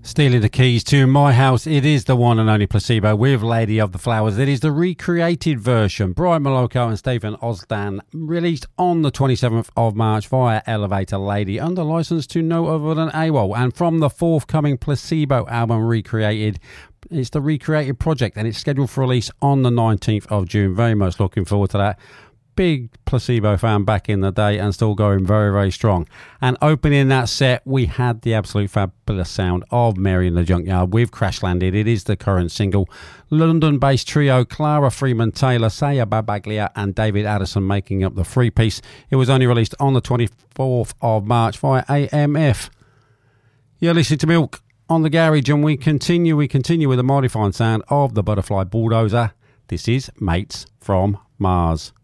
Stealing the keys to my house, it is the one and only Placebo with Lady of the Flowers. It is the recreated version. Brian Moloko and Stephen Osdan, released on the 27th of March via Elevator Lady under license to no other than AWOL. And from the forthcoming Placebo album Recreated, it's the Recreated project and it's scheduled for release on the 19th of June. Very much looking forward to that. Big Placebo fan back in the day and still going very, very strong. And opening that set, we had the absolute fabulous sound of Mary in the Junkyard with Crash Landed. It is the current single. London-based trio Clara Freeman-Taylor, Saya Babaglia and David Addison making up the three-piece. It was only released on the 24th of March via AMF. You're listening to Milk on the Garage, and we continue with the mighty fine sound of the Butterfly Bulldozer. This is Mates from Mars.